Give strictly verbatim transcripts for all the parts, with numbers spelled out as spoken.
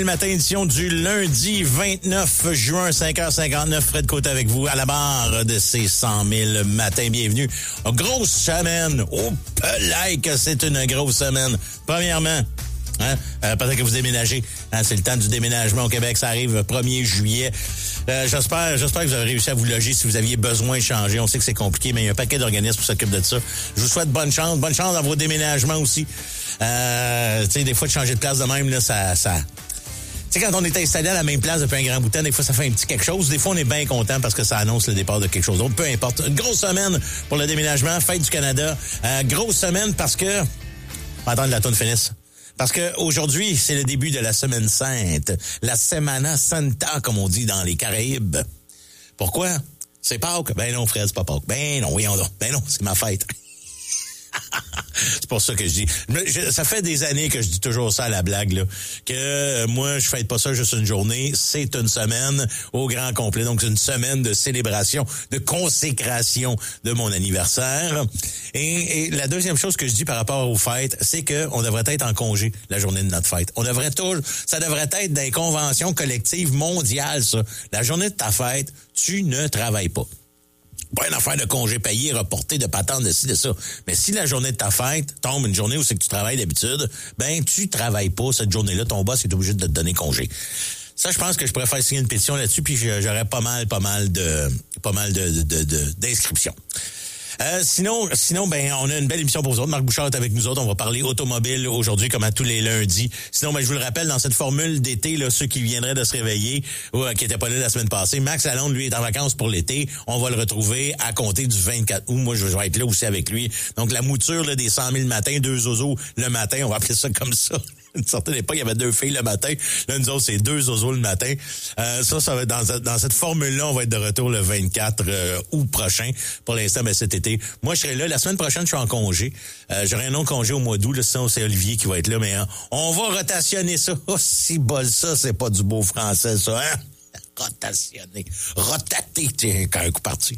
Le matin, édition du lundi vingt-neuf juin, cinq heures cinquante-neuf. Fred Côté avec vous à la barre de ces cent mille matins. Bienvenue. Grosse semaine. Oh, pelay que c'est une grosse semaine. Premièrement, hein, euh, peut-être que vous déménagez. Hein, c'est le temps du déménagement au Québec. Ça arrive le premier juillet. Euh, j'espère, j'espère que vous avez réussi à vous loger si vous aviez besoin de changer. On sait que c'est compliqué, mais il y a un paquet d'organismes qui s'occupent de ça. Je vous souhaite bonne chance. Bonne chance dans vos déménagements aussi. Euh, tu sais, des fois, de changer de place de même, là, ça... ça Tu sais, quand on est installé à la même place depuis un grand bout de temps, des fois, ça fait un petit quelque chose. Des fois, on est bien content parce que ça annonce le départ de quelque chose d'autre. Peu importe. Une grosse semaine pour le déménagement. Fête du Canada. Euh, grosse semaine parce que... On va attendre que la tourne finisse. Parce que aujourd'hui, c'est le début de la Semaine Sainte. La Semana Santa, comme on dit dans les Caraïbes. Pourquoi? C'est Pâques? Ben non, Fred, c'est pas Pâques. Ben non, voyons donc. Ben non, c'est ma fête. C'est pour ça que je dis. Je, ça fait des années que je dis toujours ça à la blague, là, que euh, moi, je fête pas ça juste une journée. C'est une semaine au grand complet. Donc, c'est une semaine de célébration, de consécration de mon anniversaire. Et, et la deuxième chose que je dis par rapport aux fêtes, c'est que on devrait être en congé la journée de notre fête. On devrait toujours, ça devrait être des conventions collectives mondiales, ça. La journée de ta fête, tu ne travailles pas. Pas une affaire de congé payé, reporté, de patente, de ci, de ça. Mais si la journée de ta fête tombe une journée où c'est que tu travailles d'habitude, ben, tu travailles pas cette journée-là. Ton boss est obligé de te donner congé. Ça, je pense que je pourrais faire signer une pétition là-dessus, puis j'aurais pas mal, pas mal de, pas mal de, de, de, de d'inscriptions. Euh, sinon, sinon, ben, on a une belle émission pour vous autres. Marc Bouchard est avec nous autres. On va parler automobile aujourd'hui, comme à tous les lundis. Sinon, ben, je vous le rappelle, dans cette formule d'été, là, ceux qui viendraient de se réveiller, ou euh, qui étaient pas là la semaine passée, Max Lalonde, lui, est en vacances pour l'été. On va le retrouver à compter du vingt-quatre août. Moi, je vais être là aussi avec lui. Donc, la mouture, là, des cent mille matins, deux zozos le matin. On va appeler ça comme ça. Une certaine époque, il y avait deux filles le matin. Là, nous autres, c'est deux zozos le matin. Euh, ça, ça va être dans, dans cette formule-là, on va être de retour le vingt-quatre euh, août prochain. Pour l'instant, ben, cet été. Moi, je serai là. La semaine prochaine, je suis en congé. Euh, j'aurai un autre congé au mois d'août. Là, sinon, c'est Olivier qui va être là. Mais hein, on va rotationner ça. Oh, si bol ça, c'est pas du beau français, ça, hein? Rotationner. Rotater, tiens, quand un coup parti.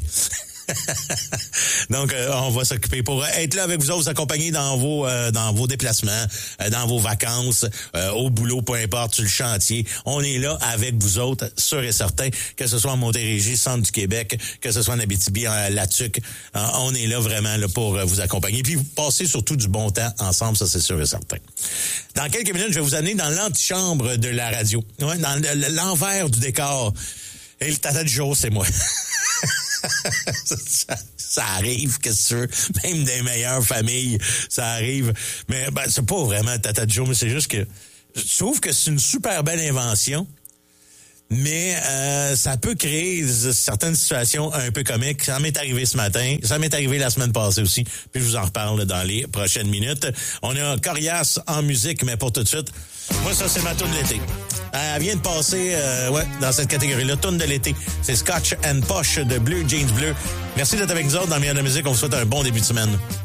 Donc, euh, on va s'occuper pour être là avec vous autres, vous accompagner dans vos euh, dans vos déplacements, euh, dans vos vacances, euh, au boulot, peu importe, sur le chantier. On est là avec vous autres, sûr et certain, que ce soit en Montérégie, centre du Québec, que ce soit en Abitibi, en Latuc. Euh, on est là vraiment là pour euh, vous accompagner. Puis, vous passez surtout du bon temps ensemble, ça c'est sûr et certain. Dans quelques minutes, je vais vous amener dans l'antichambre de la radio. Ouais, dans l'envers du décor. Et le tata du jour, c'est moi. ça, ça arrive, qu'est-ce que tu veux? Même des meilleures familles, ça arrive. Mais ben, c'est pas vraiment tata du jour, mais c'est juste que je trouve que c'est une super belle invention. Mais euh, ça peut créer certaines situations un peu comiques. Ça m'est arrivé ce matin. Ça m'est arrivé la semaine passée aussi. Puis je vous en reparle dans les prochaines minutes. On a Corias en musique, mais pour tout de suite, moi, ça, c'est ma tourne de l'été. Elle vient de passer euh, ouais, dans cette catégorie-là. Tourne de l'été. C'est Scotch and Posh de Bleu Jeans Bleu. Merci d'être avec nous autres dans le meilleur de la musique. On vous souhaite un bon début de semaine.